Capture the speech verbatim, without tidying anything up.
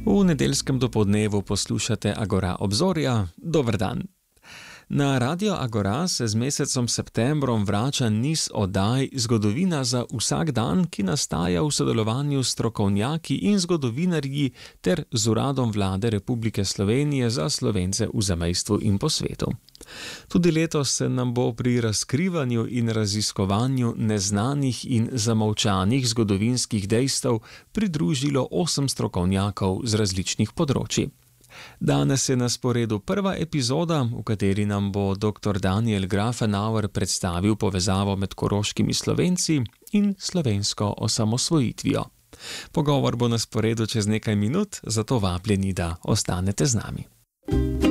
V nedeljskem dopoldnevu poslušate Agora obzorja. Dober dan. Na Radio Agora se z mesecem septembrom vrača niz oddaj Zgodovina za vsak dan, ki nastaja v sodelovanju s strokovnjaki in zgodovinarji ter z Uradom Vlade Republike Slovenije za Slovence v zamejstvu in po svetu. Tudi letos se nam bo pri razkrivanju in raziskovanju neznanih in zamolčanih zgodovinskih dejstev pridružilo osem strokovnjakov z različnih področij. Danes je na sporedu prva epizoda, v kateri nam bo doktor Daniel Grafenauer predstavil povezavo med koroškimi Slovenci in slovensko osamosvojitvijo. Pogovor bo na sporedu čez nekaj minut, zato vabljeni, da ostanete z nami.